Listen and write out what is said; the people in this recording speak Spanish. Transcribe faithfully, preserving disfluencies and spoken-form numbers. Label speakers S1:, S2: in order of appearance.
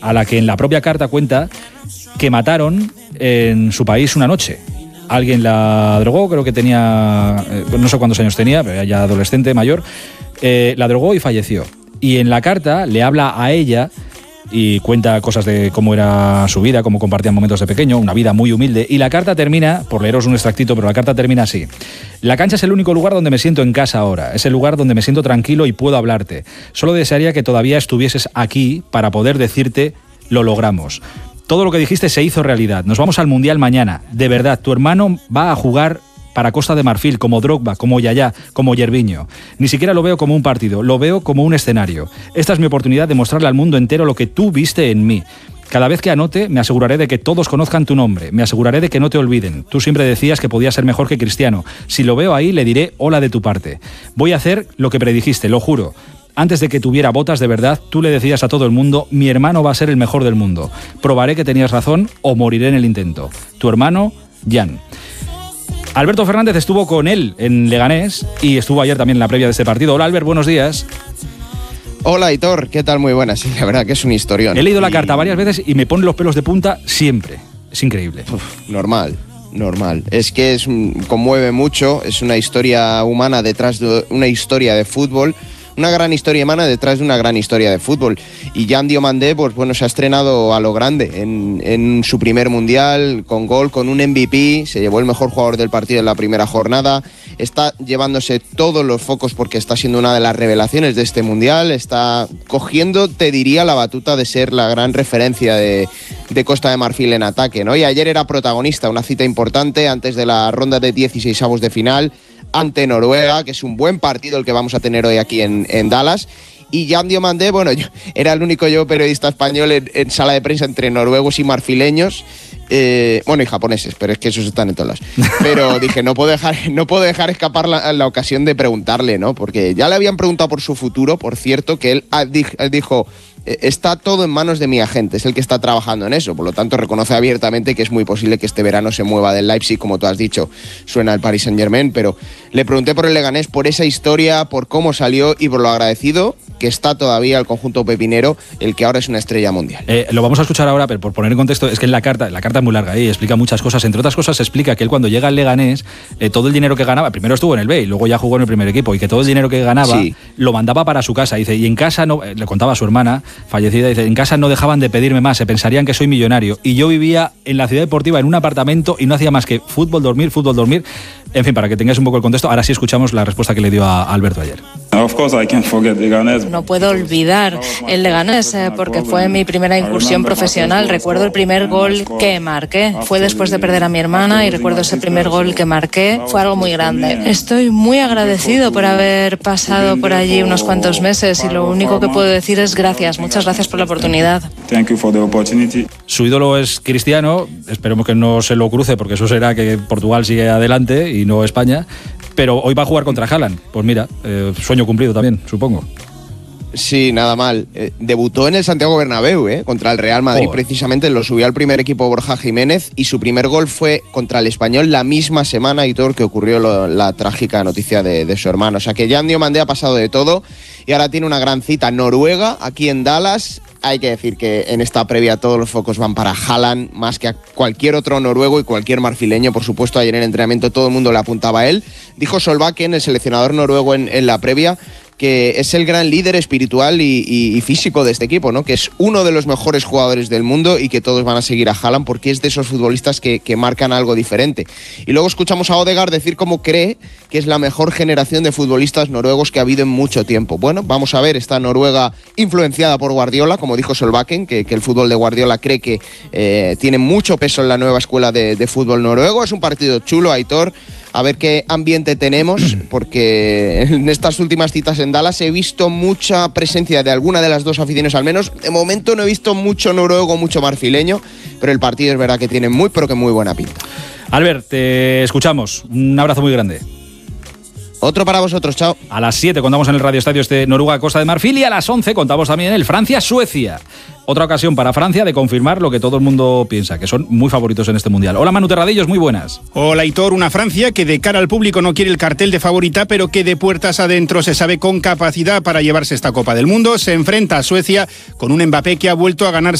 S1: a la que en la propia carta cuenta que mataron en su país una noche. Alguien la drogó, creo que tenía, eh, no sé cuántos años tenía, pero ya adolescente, mayor, eh, la drogó y falleció. Y en la carta le habla a ella y cuenta cosas de cómo era su vida, cómo compartían momentos de pequeño, una vida muy humilde. Y la carta termina, por leeros un extractito, pero la carta termina así. La cancha es el único lugar donde me siento en casa ahora. Es el lugar donde me siento tranquilo y puedo hablarte. Solo desearía que todavía estuvieses aquí para poder decirte lo logramos. Todo lo que dijiste se hizo realidad. Nos vamos al Mundial mañana. De verdad, tu hermano va a jugar para Costa de Marfil, como Drogba, como Yaya, como Yerviño. Ni siquiera lo veo como un partido, lo veo como un escenario. Esta es mi oportunidad de mostrarle al mundo entero lo que tú viste en mí. Cada vez que anote, me aseguraré de que todos conozcan tu nombre. Me aseguraré de que no te olviden. Tú siempre decías que podías ser mejor que Cristiano. Si lo veo ahí, le diré hola de tu parte. Voy a hacer lo que predijiste, lo juro. Antes de que tuviera botas de verdad, tú le decías a todo el mundo, mi hermano va a ser el mejor del mundo. Probaré que tenías razón o moriré en el intento. Tu hermano, Jan. Alberto Fernández estuvo con él en Leganés y estuvo ayer también en la previa de este partido. Hola, Albert, buenos días.
S2: Hola, Aitor, ¿qué tal? Muy buenas. Sí, la verdad que es un historión.
S1: He leído la
S2: y...
S1: carta varias veces y me pone los pelos de punta siempre. Es increíble.
S2: Uf, normal, normal. Es que es conmueve mucho, es una historia humana detrás de una historia de fútbol. Una gran historia humana detrás de una gran historia de fútbol. Y Jan Diomandé, pues bueno, se ha estrenado a lo grande en, en su primer mundial, con gol, con un M V P, se llevó el mejor jugador del partido en la primera jornada, está llevándose todos los focos porque está siendo una de las revelaciones de este mundial, está cogiendo, te diría, la batuta de ser la gran referencia de, de Costa de Marfil en ataque, ¿no? Y ayer era protagonista, una cita importante antes de la ronda de dieciseisavos de final, ante Noruega, que es un buen partido el que vamos a tener hoy aquí en, en Dallas. Y Jan Diomandé, bueno, yo, era el único yo periodista español en, en sala de prensa entre noruegos y marfileños, eh, bueno, y japoneses, pero es que esos están en todos lados. Pero dije, no puedo dejar, no puedo dejar escapar la, la ocasión de preguntarle, ¿no? Porque ya le habían preguntado por su futuro, por cierto, que él, él dijo, está todo en manos de mi agente, es el que está trabajando en eso, por lo tanto reconoce abiertamente que es muy posible que este verano se mueva del Leipzig, como tú has dicho, suena el Paris Saint-Germain, pero le pregunté por el Leganés, por esa historia, por cómo salió y por lo agradecido que está todavía el conjunto pepinero, el que ahora es una estrella mundial.
S1: Eh, lo vamos a escuchar ahora, pero por poner en contexto, es que en la carta, la carta es muy larga y explica muchas cosas, entre otras cosas explica que él cuando llega al Leganés, eh, todo el dinero que ganaba, primero estuvo en el B y luego ya jugó en el primer equipo, y que todo el dinero que ganaba sí. lo mandaba para su casa, dice, y en casa, no, eh, le contaba a su hermana fallecida, dice, en casa no dejaban de pedirme más, se pensarían que soy millonario, y yo vivía en la ciudad deportiva en un apartamento y no hacía más que fútbol, dormir, fútbol, dormir. En fin, para que tengáis un poco el contexto, ahora sí escuchamos la respuesta que le dio a Alberto ayer.
S3: No puedo olvidar el Leganés eh, porque fue mi primera incursión profesional. Recuerdo el primer gol que marqué. Fue después de perder a mi hermana y recuerdo ese primer gol que marqué. Fue algo muy grande. Estoy muy agradecido por haber pasado por allí unos cuantos meses y lo único que puedo decir es gracias. Muchas gracias por la oportunidad.
S1: Su ídolo es Cristiano. Esperemos que no se lo cruce porque eso será que Portugal sigue adelante y no España. Pero hoy va a jugar contra Haaland. Pues mira, eh, sueño cumplido también, supongo.
S2: Sí, nada mal. Eh, debutó en el Santiago Bernabéu, eh, contra el Real Madrid, oh. precisamente lo subió al primer equipo Borja Jiménez y su primer gol fue contra el Español la misma semana y todo lo que ocurrió lo, la trágica noticia de, de su hermano. O sea que Jan Diomandé ha pasado de todo y ahora tiene una gran cita Noruega, aquí en Dallas. Hay que decir que en esta previa todos los focos van para Haaland, más que a cualquier otro noruego y cualquier marfileño. Por supuesto, ayer en el entrenamiento todo el mundo le apuntaba a él. Dijo Solbakken, el seleccionador noruego en, en la previa, que es el gran líder espiritual y, y, y físico de este equipo, ¿no? Que es uno de los mejores jugadores del mundo y que todos van a seguir a Haaland porque es de esos futbolistas que, que marcan algo diferente. Y luego escuchamos a Odegaard decir cómo cree que es la mejor generación de futbolistas noruegos que ha habido en mucho tiempo. Bueno, vamos a ver, esta Noruega influenciada por Guardiola, como dijo Solbakken, que, que el fútbol de Guardiola cree que eh, tiene mucho peso en la nueva escuela de, de fútbol noruego. Es un partido chulo, Aitor. A ver qué ambiente tenemos, porque en estas últimas citas en Dallas he visto mucha presencia de alguna de las dos aficiones al menos. De momento no he visto mucho noruego, mucho marfileño, pero el partido es verdad que tiene muy, pero que muy buena pinta.
S1: Albert, te escuchamos. Un abrazo muy grande.
S2: Otro para vosotros, chao.
S1: A las siete contamos en el Radio Estadio este Noruega Costa de Marfil y a las once contamos también el Francia-Suecia. Otra ocasión para Francia de confirmar lo que todo el mundo piensa, que son muy favoritos en este Mundial. Hola Manu Terradillos, muy buenas.
S4: Hola Aitor, una Francia que de cara al público no quiere el cartel de favorita, pero que de puertas adentro se sabe con capacidad para llevarse esta Copa del Mundo. Se enfrenta a Suecia con un Mbappé que ha vuelto a ganarse